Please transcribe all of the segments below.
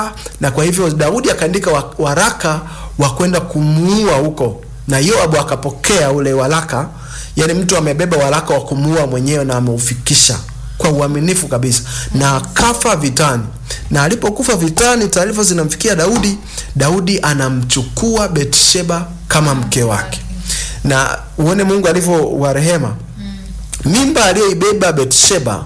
na kwa hivyo Daudi akaandika waraka wa kwenda kumuua huko, na Yoabu akapokea ule waraka. Yani mtu amebeba waraka wa kumuua mwenyewe na ameufikisha kwa uaminifu kabisa, na akafa vitani. Na alipokufa vitani, taarifa zinamfikia Daudi. Daudi anamchukua Bathsheba kama mke wake, na uone Mungu alivyo wa rehema. Mimba aliyoibeba Bathsheba,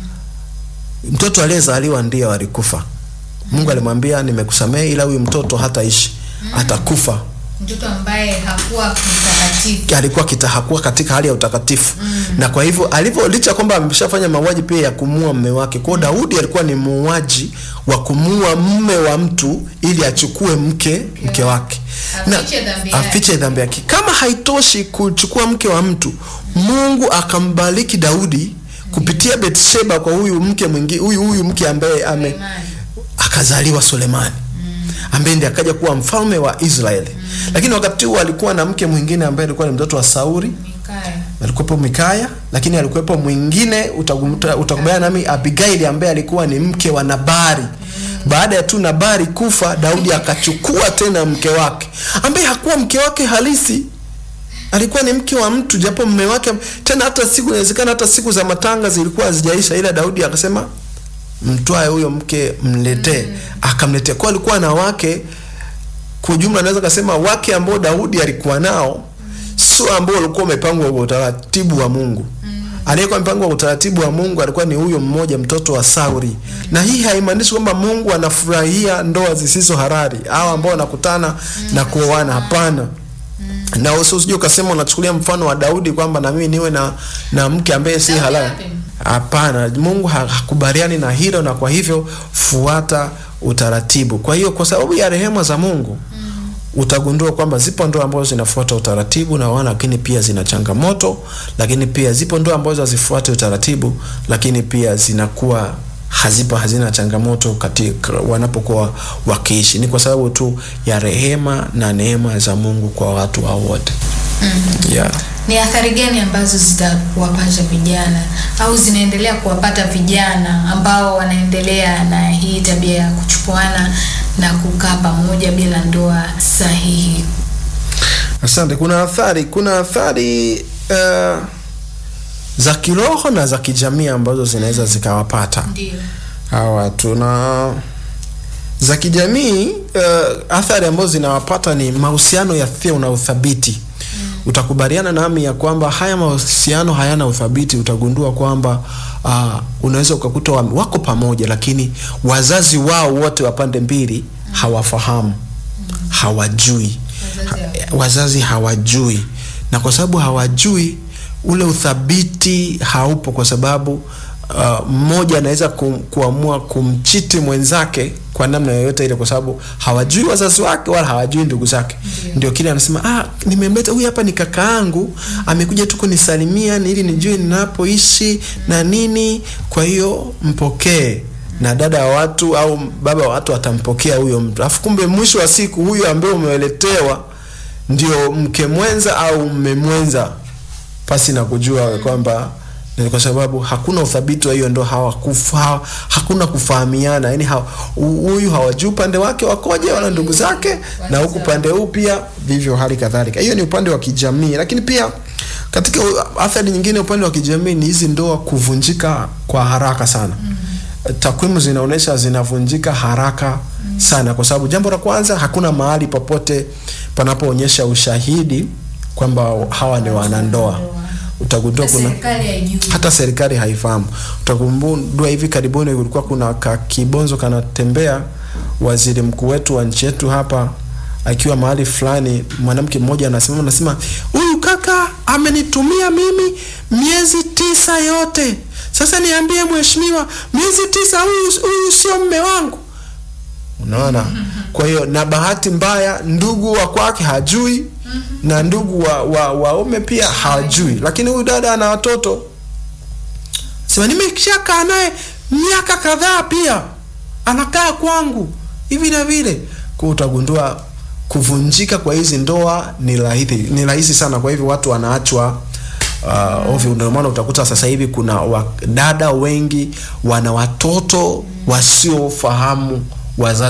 mtoto aliyezaliwa ndiye alikufa. Mungu alimwambia nimekusamehe, ila huyu mtoto hataishi, atakufa. Mtoto ambaye hakuwa mtakatifu, alikuwa hakuwa katika hali ya utakatifu. Na kwa hivyo licha kwamba ameshafanya mauaji pia ya kumuua mume wake. Kwa Daudi alikuwa ni muuaji wa kumuua mume wa mtu ili achukue mke wake, na afiche dhambi yake. Kama haitoshi kuchukua mke wa mtu, Mungu akambariki Daudi kupitia Bathsheba kwa huyu mke mwingine, huyu mke ambaye akazaliwa Sulemani, ambaye ndiye akaja kuwa mfalme wa Israeli. Lakini wakati huo alikuwa na mke mwingine ambaye alikuwa ni mtoto wa Sauli, alikuwepo Mikaya. Lakini alikuwepo mwingine, utakubaliana nami, Abigaili, ambaye alikuwa ni mke wa Nabali. Baada ya tu Nabali kufa, Daudi akachukua tena mke wake, ambaye hakuwa mke wake halisi, alikuwa ni mke wa mtu, japo mume wake tena hata inawezekana hata siku za matanga zilikuwa hazijaisha, ila Daudi akasema mtwae huyo mke mletee. Akamletea. Kwa alikuwa na wake, kwa jumla naweza kusema wake ambao Daudi alikuwa nao sio ambao walikuwa wamepangwa kwa utaratibu wa Mungu. Aliyekuwa mpangwa kwa utaratibu wa Mungu alikuwa ni huyo mmoja, mtoto wa Sauli. Na hii haimaanishi kwamba Mungu anafurahia ndoa zisizo halali au ambao wanakutana na kuoana, hapana. Na usije ukasema unachukulia mfano wa Daudi kwamba na mimi niwe na mke ambaye si halali. Hapana, Mungu hakubaliani na hilo, na kwa hivyo fuata utaratibu. Kwa hiyo kwa sababu ya rehema za Mungu, utagundua kwamba zipo ndoa ambazo zinafuata utaratibu na lakini pia zina changamoto, lakini pia zipo ndoa ambazo hazifuati utaratibu lakini pia zinakuwa hazina changamoto katika wanapokuwa wakiishi. Ni kwa sababu tu ya rehema na neema za Mungu kwa watu hao wote. Yeah. Ni athari gani ambazo zitawapata vijana au zinaendelea kuwapata vijana ambao wanaendelea na hii tabia ya kuchukuana na kukaa pamoja bila ndoa sahihi? Asante. Kuna athari za kiroho na za kijamii ambazo zinaweza zikawapata. Ndio. Hawa tuna za kijamii, athari ambazo zinawapata ni mahusiano yasiyo na uthabiti. Utakubaliana nami ya kwamba haya mahusiano hayana uthabiti. Utagundua kwamba unaweza ukakuta wako pamoja, lakini wazazi wao wote wa pande mbili hawafahamu, hawajui. Wazazi hawajui, na kwa sababu hawajui, ule uthabiti haupo, kwa sababu mmoja anaweza kuamua kumchiti mwenzake kwa namna yoyote ile, kwa sababu hawajui wazazi wake wala hawajui ndugu zake. Ndio kile anasema nimemleta huyu hapa, ni kakaangu, amekuja tu kunisalimia ili nijue ninapoishi na nini, kwa hiyo mpokee. Na dada wa watu au baba wa watu atampokea huyo mtu, afu kumbe mwisho wa siku huyo ambaye umeletewa ndio mke mwenza au mume mwenza, pasi na kujua kwamba ni kwa sababu hakuna uthabiti wa hiyo ndo hakuna kufahamiana. Yani huyu hawajui pande wake wakoje wala ndugu zake, na huku pande huu pia vivyo hali kadhalika. Hiyo ni upande wa kijamii, lakini pia katika athari nyingine upande wa kijamii ni hizi ndoa kuvunjika kwa haraka sana. Takwimu zinaonesha zinavunjika haraka sana, kwa sababu jambo la kwanza, hakuna mahali popote panapoonyesha ushahidi kwamba hawa ni wanandoa. Utagundua kuna hata serikali haifahamu. Utagundua hivi karibuni kulikuwa kuna kibonzo kanatembea, waziri mkuu wetu wa nchi yetu hapa akiwa mahali fulani, mwanamke mmoja anasema huyu kaka amenitumia mimi miezi 9 yote. Sasa niambie mheshimiwa, miezi 9 huyu sio mume wangu. Unaona? Kwa hiyo na bahati mbaya ndugu wa kwake hajui, na ndugu wa ume pia hajui, lakini huyu dada ana watoto. Sema nimeshakaa naye miaka kadhaa, pia anakaa kwangu hivi na vile. Kwa utagundua kuvunjika kwa hizi ndoa ni rahisi sana. Kwa hivyo watu wanaachwa ovyo. Ndio maana utakuta sasa hivi kuna dada wengi wana watoto wasiofahamu wazazi